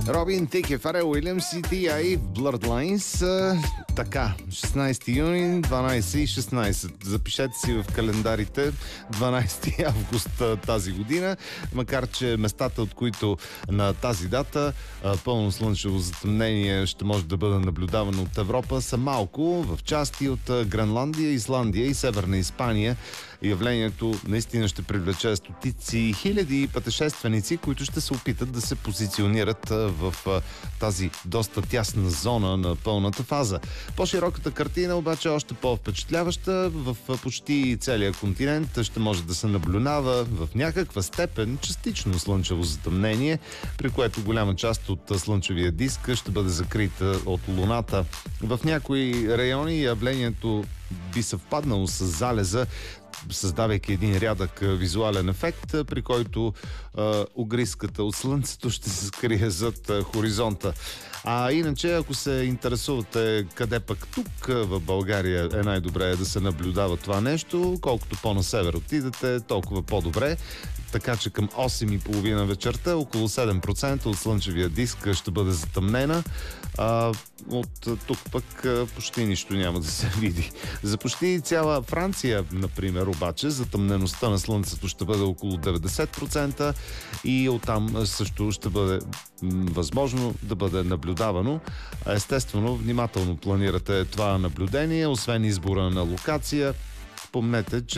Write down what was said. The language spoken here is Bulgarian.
Робин Тик, Фарел Уилямс и T.I. в Bloodlines. Така, 16 юни, 12 и 16. Запишете си в календарите 12 август тази година, макар че местата, от които на тази дата пълно слънчево затъмнение ще може да бъде наблюдавано от Европа, са малко. В части от Гренландия, Исландия и Северна Испания явлението наистина ще привлече стотици хиляди пътешественици, които ще се опитат да се позиционират в тази доста тясна зона на пълната фаза. По-широката картина обаче е още по-впечатляваща. В почти целия континент ще може да се наблюдава в някаква степен частично слънчево затъмнение, при което голяма част от слънчевия диск ще бъде закрита от Луната. В някои райони явлението би съвпаднало с залеза, създавайки един рядък визуален ефект, при който огризката от слънцето ще се скрие зад хоризонта. А иначе, ако се интересувате къде пък тук в България е най-добре да се наблюдава това нещо, колкото по-на север отидете, толкова по-добре. Така че към 8:30 вечерта около 7% от слънчевия диск ще бъде затъмнена. От тук пък почти нищо няма да се види. За почти цяла Франция, например, обаче, затъмнеността на слънцето ще бъде около 90% и оттам също ще бъде възможно да бъде наблюдавано. Естествено, внимателно планирате това наблюдение, освен избора на локация. Помнете, че